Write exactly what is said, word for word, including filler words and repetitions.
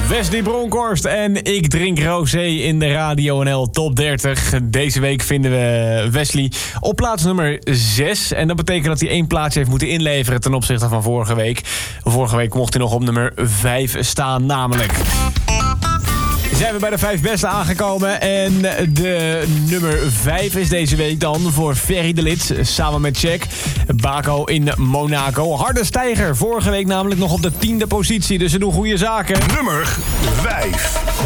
Wesley Bronkhorst en Ik Drink Rosé in de Radio N L Top dertig. Deze week vinden we Wesley op plaats nummer zes. En dat betekent dat hij één plaatsje heeft moeten inleveren ten opzichte van vorige week. Vorige week mocht hij nog op nummer vijf staan, namelijk. Zijn we bij de vijf beste aangekomen. En de nummer vijf is deze week dan voor Ferry de Lid. Samen met Check. Baco in Monaco. Harde stijger. Vorige week namelijk nog op de tiende positie. Dus ze doen goede zaken. Nummer vijf.